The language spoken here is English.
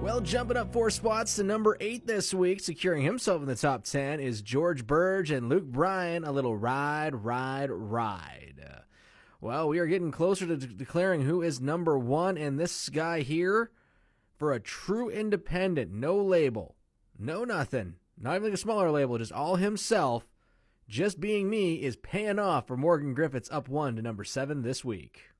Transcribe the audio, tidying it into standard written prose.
Well, jumping up 4 spots to number 8 this week, securing himself in the top 10, is George Burge and Luke Bryan, a little Ride, Ride, Ride. Well, we are getting closer to declaring who is number 1, and this guy here, for a true independent, no label, no nothing, not even a smaller label, just all himself, Just Being Me, is paying off for Morgan Griffiths, up 1 to number 7 this week.